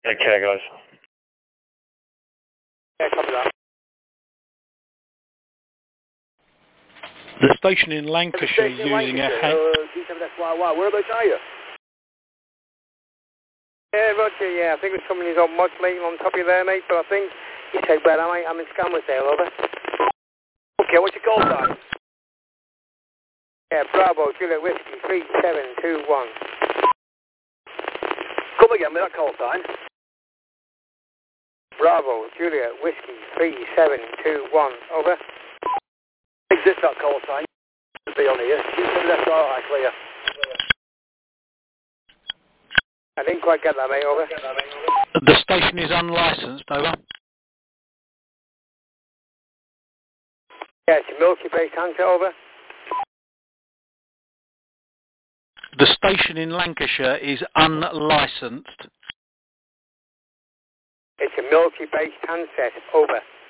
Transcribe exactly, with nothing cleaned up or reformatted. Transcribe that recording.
Okay, guys. Yeah, copy that. The station in Lancashire station in using Lancashire, a... uh, G seven X Y Y. Whereabouts are you? Yeah, Roger, yeah. I think there's somebody's on modulating on top of you there, mate, but I think you take better. I'm, I'm in Scammerdale, over. Okay, what's your call sign? Yeah, Bravo, Juliet Whiskey, three seven two one. Come again with that call sign. Bravo, Juliet Whiskey, three seven two one, over. Exist that call sign. Should be on here. G seven X Y Y, clear. I didn't quite get that, mate, over. The station is unlicensed, over. Yeah, it's a Milky-based handset, over. The station in Lancashire is unlicensed. It's a Milky-based handset, over.